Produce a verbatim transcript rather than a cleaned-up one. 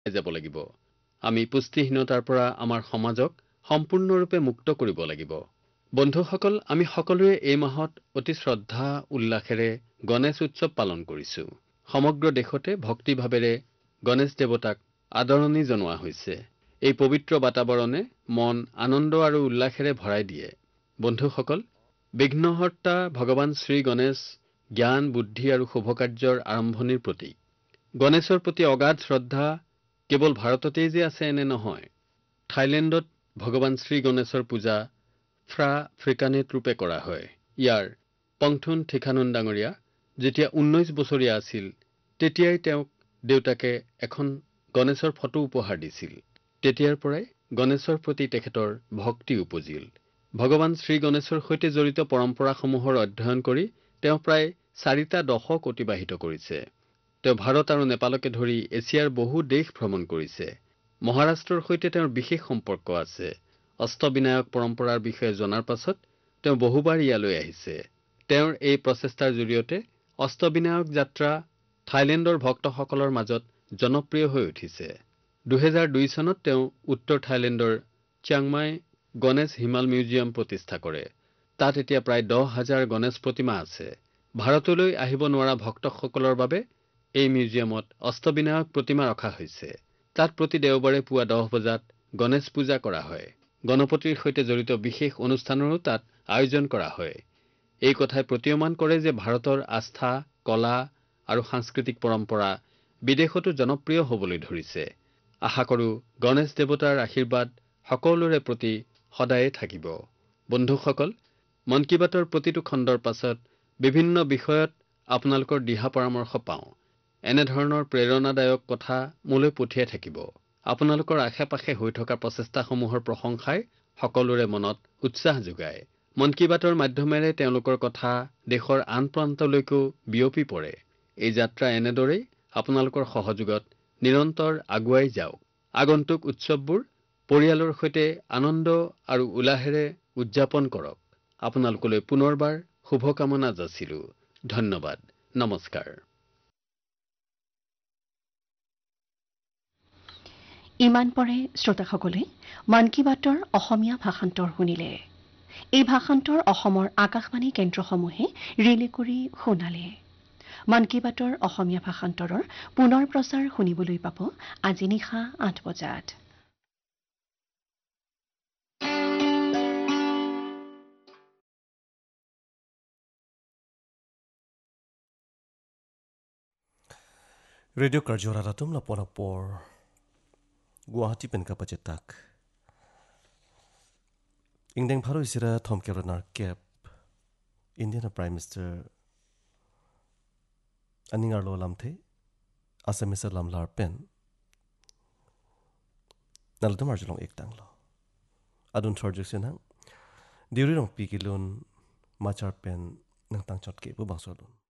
যাব লাগিব। আমি পুষ্টিহীনতাৰ পৰা আমাৰ সমাজক সম্পূৰ্ণৰূপে মুক্ত কৰিব লাগিব। বন্ধুসকল, আমি সকলোৱে এই মাহত অতি শ্ৰদ্ধা উল্লাসেৰে গণেশ উৎসৱ পালন কৰিছো। সমগ্ৰ দেশতে ভক্তিভাৱেৰে গণেশ দেৱতাক আদৰণি জনোৱা হৈছে। এই পবিত্ৰ বাতাবৰণে মন আনন্দ আৰু উল্লাসেৰে ভৰাই দিয়ে। বন্ধুসকল, বিঘ্নহৰ্তা ভগৱান শ্ৰী গণেশ জ্ঞান, বুদ্ধি আৰু শুভকাৰ্যৰ আৰম্ভণিৰ প্ৰতীক। গণেশৰ প্ৰতি অগাধ শ্ৰদ্ধা কেৱল ভাৰততেই যে আছে এনে নহয়। থাইলেণ্ডত ভগৱান শ্ৰী গণেশৰ পূজা ফ্ৰা ফ্ৰিকানেট ৰূপে কৰা হয়। ইয়াৰ পংথুন থিখানুন ডাঙৰীয়া যেতিয়া ঊনৈশ বছৰীয়া আছিল, তেতিয়াই তেওঁক দেউতাকে এখন গণেশৰ ফটো উপহাৰ দিছিল। তেতিয়াৰ পৰাই গণেশৰ প্ৰতি তেখেতৰ ভক্তি উপজিল। ভগৱান শ্ৰী গণেশৰ সৈতে জড়িত পৰম্পৰাসমূহৰ অধ্যয়ন কৰি তেওঁ প্ৰায় চাৰিটা দশক অতিবাহিত কৰিছে। তেওঁ ভাৰত আৰু নেপালকে ধৰি এছিয়াৰ বহু দেশ ভ্ৰমণ কৰিছে। মহাৰাষ্ট্ৰৰ সৈতে তেওঁৰ বিশেষ সম্পৰ্ক আছে। অষ্টবিনায়ক পৰম্পৰাৰ বিষয়ে জনাৰ পাছত তেওঁ বহুবাৰ ইয়ালৈ আহিছে। তেওঁৰ এই প্ৰচেষ্টাৰ জৰিয়তে অষ্টবিনায়ক যাত্ৰা থাইলেণ্ডৰ ভক্তসকলৰ মাজত জনপ্ৰিয় হৈ উঠিছে। দুহেজাৰ দুই চনত তেওঁ উত্তৰ থাইলেণ্ডৰ চিয়াংমাই গণেশ হিমাল মিউজিয়াম প্ৰতিষ্ঠা কৰে। তাত এতিয়া প্ৰায় দহ হাজাৰ গণেশ প্ৰতিমা আছে। ভাৰতলৈ আহিব নোৱাৰা ভক্তসকলৰ বাবে এই মিউজিয়ামত অষ্টবিনায়ক প্ৰতিমা ৰখা হৈছে। তাত প্ৰতি দেওবাৰে পুৱা দহ বজাত গণেশ পূজা কৰা হয়। গণপতিৰ সৈতে জড়িত বিশেষ অনুষ্ঠানৰো তাত আয়োজন কৰা হয়। এই কথাই প্ৰতীয়মান কৰে যে ভাৰতৰ আস্থা, কলা আৰু সাংস্কৃতিক পৰম্পৰা বিদেশতো জনপ্ৰিয় হ'বলৈ ধৰিছে। আশা কৰো গণেশ দেৱতাৰ আশীৰ্বাদ সকলোৰে প্ৰতি সদায়ে থাকিব। বন্ধুসকল, মন কী বাতৰ প্ৰতিটো খণ্ডৰ পাছত বিভিন্ন বিষয়ত আপোনালোকৰ দিহা পৰামৰ্শ পাওঁ। এনেধৰণৰ প্ৰেৰণাদায়ক কথা মোলৈ পঠিয়াই থাকিব। আপোনালোকৰ আশে-পাশে হৈ থকা প্ৰচেষ্টাসমূহৰ প্ৰশংসাই সকলোৰে মনত উৎসাহ যোগায়। মন কী বাতৰ মাধ্যমেৰে তেওঁলোকৰ কথা দেশৰ আন প্ৰান্তলৈকো বিয়পি পৰে। এই যাত্ৰা এনেদৰেই আপোনালোকৰ সহযোগত নিৰন্তৰ আগুৱাই যাওক। আগন্তুক উৎসৱবোৰ পৰিয়ালৰ সৈতে আনন্দ আৰু উল্লাহেৰে উদযাপন কৰক। আপোনালোকলৈ পুনৰবাৰ শুভকামনা যাচিলো। ধন্যবাদ। নমস্কাৰ। ইমান পৰে শ্ৰোতাসকলে মন কী বাতৰ অসমীয়া ভাষান্তৰ শুনিলে। এই ভাষান্তৰ অসমৰ আকাশবাণী কেন্দ্ৰসমূহে ৰিলে কৰি শুনালে। মন কী বাতৰ অসমীয়া ভাষান্তৰৰ পুনৰ প্ৰচাৰ শুনিবলৈ পাব আজি নিশা আঠ বজাত। Radio Karjora Ratum la Ponapor Guwahati Penkapacetak Ingdeng Pharo Isira Thom Keronar Kep Indian Prime Minister Aningar Lo Lamthe Assamese Lamlar Pen Naldum Arjulong Ektang Lo Adun Thorjuk Senang Diuri Rong Pikilun Machar Pen Nang Tang Chotke Bu Bangsolun